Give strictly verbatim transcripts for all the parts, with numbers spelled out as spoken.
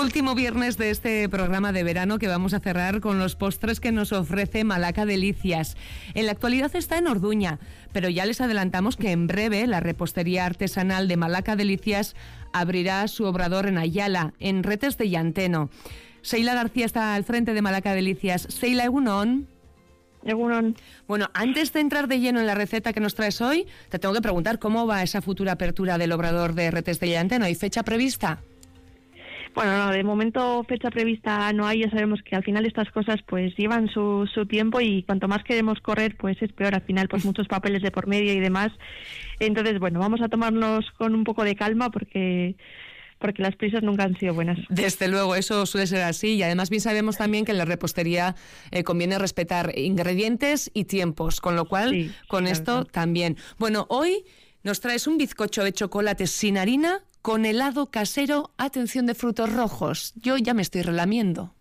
Último viernes de este programa de verano que vamos a cerrar con los postres que nos ofrece Malaca Delicias. En la actualidad está en Orduña, pero ya les adelantamos que en breve la repostería artesanal de Malaca Delicias abrirá su obrador en Ayala, en Retes de Llanteno. Seila García está al frente de Malaca Delicias. Seila, egunon. Egunon. Bueno, antes de entrar de lleno en la receta que nos traes hoy, te tengo que preguntar cómo va esa futura apertura del obrador de Retes de Llanteno. ¿Hay fecha prevista? Bueno, no, de momento fecha prevista no hay. Ya sabemos que al final estas cosas pues llevan su, su tiempo y cuanto más queremos correr pues es peor. Al final pues muchos papeles de por medio y demás. Entonces, bueno, vamos a tomarnos con un poco de calma porque... porque las prisas nunca han sido buenas. Desde luego, eso suele ser así. Y además bien sabemos también que en la repostería eh, conviene respetar ingredientes y tiempos, con lo cual, sí, con sí, esto verdad. también. Bueno, hoy nos traes un bizcocho de chocolate sin harina con helado casero, atención, de frutos rojos. Yo ya me estoy relamiendo.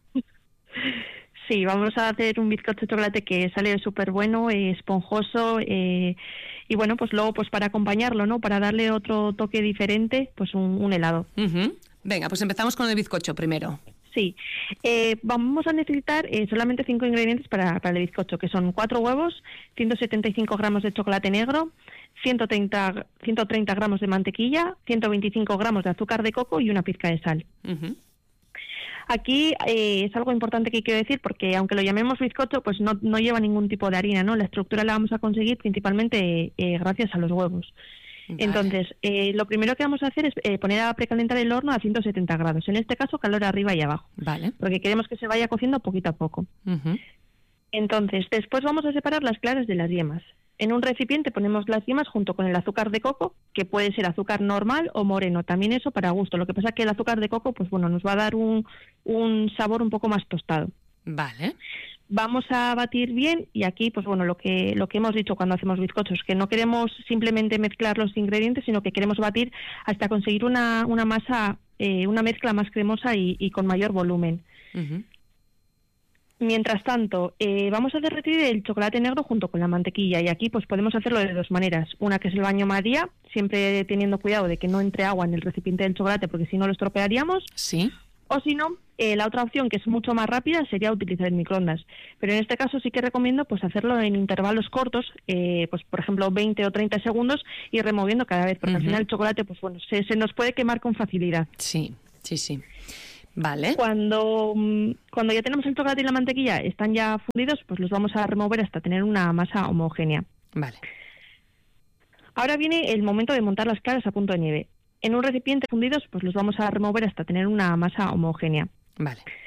Sí, vamos a hacer un bizcocho de chocolate que sale súper bueno, eh, esponjoso, eh, y bueno, pues luego pues para acompañarlo, ¿no? Para darle otro toque diferente, pues un, un helado. Uh-huh. Venga, pues empezamos con el bizcocho primero. Sí, eh, vamos a necesitar eh, solamente cinco ingredientes para, para el bizcocho, que son cuatro huevos, ciento setenta y cinco gramos de chocolate negro, ciento treinta, ciento treinta gramos de mantequilla, ciento veinticinco gramos de azúcar de coco y una pizca de sal. Uh-huh. Aquí eh, es algo importante que quiero decir porque aunque lo llamemos bizcocho, pues no, no lleva ningún tipo de harina, ¿no? La estructura la vamos a conseguir principalmente eh, gracias a los huevos. Vale. Entonces, eh, lo primero que vamos a hacer es eh, poner a precalentar el horno a ciento setenta grados. En este caso, calor arriba y abajo. Vale. Porque queremos que se vaya cociendo poquito a poco. Uh-huh. Entonces, después vamos a separar las claras de las yemas. En un recipiente ponemos las yemas junto con el azúcar de coco, que puede ser azúcar normal o moreno, también eso para gusto. Lo que pasa es que el azúcar de coco, pues bueno, nos va a dar un, un sabor un poco más tostado. Vale. Vamos a batir bien y aquí, pues bueno, lo que lo que hemos dicho cuando hacemos bizcochos, que no queremos simplemente mezclar los ingredientes, sino que queremos batir hasta conseguir una, una masa, eh, una mezcla más cremosa y, y con mayor volumen. Uh-huh. Mientras tanto, eh, vamos a derretir el chocolate negro junto con la mantequilla y aquí pues podemos hacerlo de dos maneras. Una que es el baño María, siempre teniendo cuidado de que no entre agua en el recipiente del chocolate porque si no lo estropearíamos. Sí. O si no, eh, la otra opción que es mucho más rápida sería utilizar el microondas. Pero en este caso sí que recomiendo pues hacerlo en intervalos cortos, eh, pues por ejemplo veinte o treinta segundos y removiendo cada vez porque uh-huh. al final el chocolate pues bueno se, se nos puede quemar con facilidad. Sí, sí, sí. Vale. Cuando, cuando ya tenemos el chocolate y la mantequilla están ya fundidos, pues los vamos a remover hasta tener una masa homogénea. Vale. Ahora viene el momento de montar las claras a punto de nieve. En un recipiente fundidos, pues los vamos a remover hasta tener una masa homogénea. Vale.